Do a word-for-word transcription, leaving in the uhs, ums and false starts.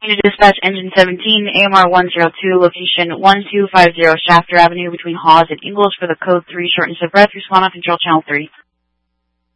to dispatch engine seventeen, A M R one zero two, location one two five zero Shafter Avenue between Hawes and Ingalls for the code three shortness of breath. Respond on control channel three.